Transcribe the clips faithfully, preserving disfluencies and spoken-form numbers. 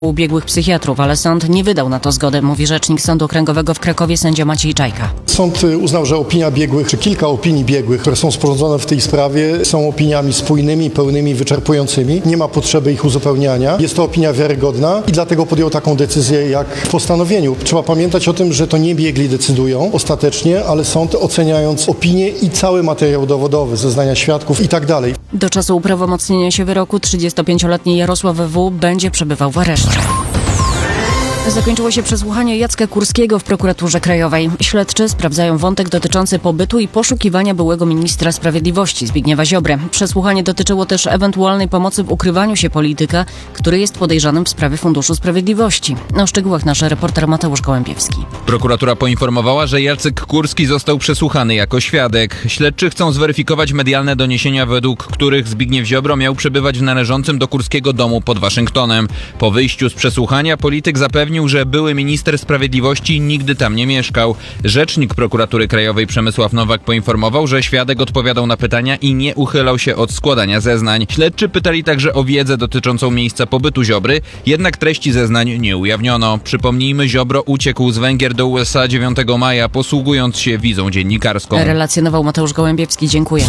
ubiegłych psychiatrów, ale sąd nie wydał na to zgody, mówi rzecznik Sądu Okręgowego w Krakowie sędzia Maciej Czajka. Sąd uznał, że opinia biegłych, czy kilka opinii biegłych, które są sporządzone w tej sprawie, są opiniami spójnymi, pełnymi, wyczerpującymi. Nie ma potrzeby ich uzupełniania. Jest to opinia wiarygodna i dlatego podjął taką decyzję jak w postanowieniu. Trzeba pamiętać o tym, że to nie biegli decydują ostatecznie, ale sąd oceniając opinię i cały materiał dowodowy, zeznania świadków i tak dalej. Do czasu uprawomocnienia się wyroku trzydziestopięcioletni Jarosław W. będzie przebywał w areszcie. Zakończyło się przesłuchanie Jacka Kurskiego w prokuraturze krajowej. Śledczy sprawdzają wątek dotyczący pobytu i poszukiwania byłego ministra sprawiedliwości Zbigniewa Ziobry. Przesłuchanie dotyczyło też ewentualnej pomocy w ukrywaniu się polityka, który jest podejrzanym w sprawie Funduszu Sprawiedliwości. O szczegółach nasz reporter Mateusz Gołębiewski. Prokuratura poinformowała, że Jacek Kurski został przesłuchany jako świadek. Śledczy chcą zweryfikować medialne doniesienia, według których Zbigniew Ziobro miał przebywać w należącym do Kurskiego domu pod Waszyngtonem. Po wyjściu z przesłuchania polityk zapewnił, że były minister sprawiedliwości nigdy tam nie mieszkał. Rzecznik prokuratury krajowej Przemysław Nowak poinformował, że świadek odpowiadał na pytania i nie uchylał się od składania zeznań. Śledczy pytali także o wiedzę dotyczącą miejsca pobytu Ziobry, jednak treści zeznań nie ujawniono. Przypomnijmy, Ziobro uciekł z Węgier do U S A dziewiątego maja, posługując się wizą dziennikarską. Relacjonował Mateusz Gołębiewski. Dziękuję.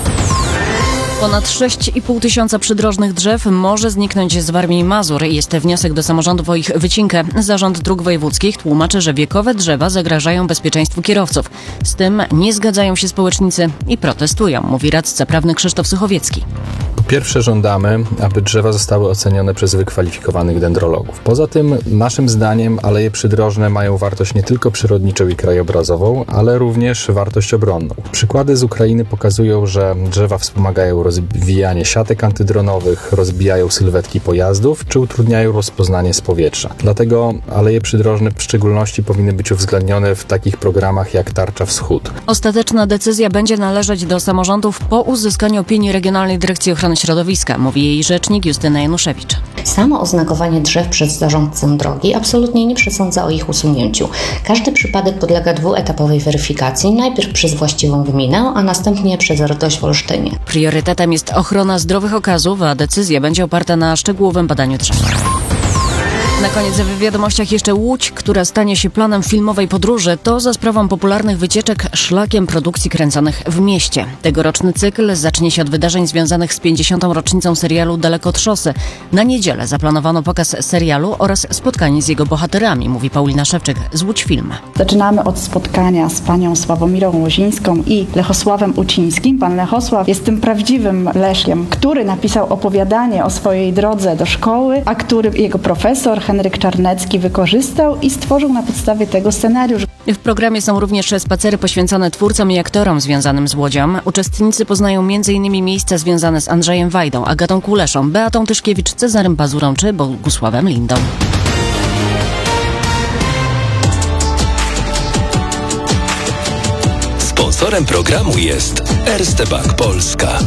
Ponad sześć i pół tysiąca przydrożnych drzew może zniknąć z Warmii i Mazur. Jest wniosek do samorządów o ich wycinkę. Zarząd Dróg Wojewódzkich tłumaczy, że wiekowe drzewa zagrażają bezpieczeństwu kierowców. Z tym nie zgadzają się społecznicy i protestują, mówi radca prawny Krzysztof Suchowiecki. Po pierwsze żądamy, aby drzewa zostały ocenione przez wykwalifikowanych dendrologów. Poza tym naszym zdaniem aleje przydrożne mają wartość nie tylko przyrodniczą i krajobrazową, ale również wartość obronną. Przykłady z Ukrainy pokazują, że drzewa wspomagają rozwijanie siatek antydronowych, rozbijają sylwetki pojazdów czy utrudniają rozpoznanie z powietrza. Dlatego aleje przydrożne w szczególności powinny być uwzględnione w takich programach jak Tarcza Wschód. Ostateczna decyzja będzie należeć do samorządów po uzyskaniu opinii Regionalnej Dyrekcji Ochrony Środowiska, mówi jej rzecznik Justyna Januszewicz. Samo oznakowanie drzew przez zarządcę drogi absolutnie nie przesądza o ich usunięciu. Każdy przypadek podlega dwuetapowej weryfikacji, najpierw przez właściwą gminę, a następnie przez R D O Ś w Olsztynie. Priorytetem jest ochrona zdrowych okazów, a decyzja będzie oparta na szczegółowym badaniu drzew. Na koniec w wiadomościach jeszcze Łódź, która stanie się planem filmowej podróży, to za sprawą popularnych wycieczek szlakiem produkcji kręconych w mieście. Tegoroczny cykl zacznie się od wydarzeń związanych z pięćdziesiątą rocznicą serialu Daleko od szosy. Na niedzielę zaplanowano pokaz serialu oraz spotkanie z jego bohaterami, mówi Paulina Szewczyk z Łódź Film. Zaczynamy od spotkania z panią Sławomirą Łozińską i Lechosławem Ucińskim. Pan Lechosław jest tym prawdziwym Leszkiem, który napisał opowiadanie o swojej drodze do szkoły, a który jego profesor Henryk Czarnecki wykorzystał i stworzył na podstawie tego scenariusz. W programie są również spacery poświęcone twórcom i aktorom związanym z Łodzią. Uczestnicy poznają między innymi miejsca związane z Andrzejem Wajdą, Agatą Kuleszą, Beatą Tyszkiewicz, Cezarym Pazurą czy Bogusławem Lindą. Sponsorem programu jest Erste Bank Polska.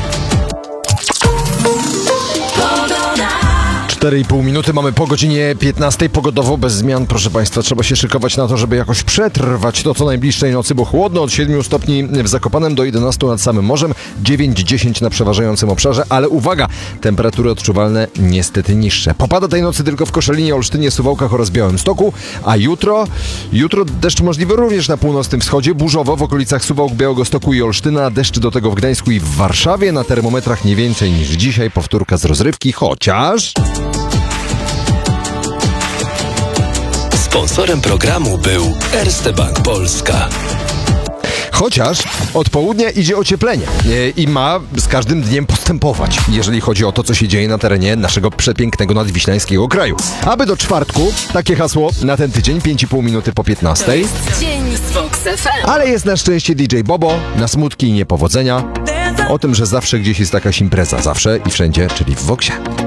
cztery i pół minuty mamy po godzinie piętnastej. Pogodowo bez zmian, proszę Państwa. Trzeba się szykować na to, żeby jakoś przetrwać to co najbliższej nocy, bo chłodno od siedmiu stopni w Zakopanem do jedenastu nad samym morzem, dziewięć dziesięć na przeważającym obszarze, ale uwaga, temperatury odczuwalne niestety niższe. Popada tej nocy tylko w Koszalinie, Olsztynie, Suwałkach oraz Białymstoku, a jutro, jutro deszcz możliwy również na północnym wschodzie, burzowo w okolicach Suwałk, Białegostoku i Olsztyna, deszcz do tego w Gdańsku i w Warszawie, na termometrach nie więcej niż dzisiaj, powtórka z rozrywki, chociaż... Sponsorem programu był Erste Bank Polska. Chociaż od południa idzie ocieplenie i ma z każdym dniem postępować, jeżeli chodzi o to, co się dzieje na terenie naszego przepięknego nadwiślańskiego kraju. Aby do czwartku, takie hasło na ten tydzień, pięć i pół minuty po piętnastej. To jest dzień z Vox F M. Ale jest na szczęście D J Bobo, na smutki i niepowodzenia. O tym, że zawsze gdzieś jest jakaś impreza, zawsze i wszędzie, czyli w Voxie.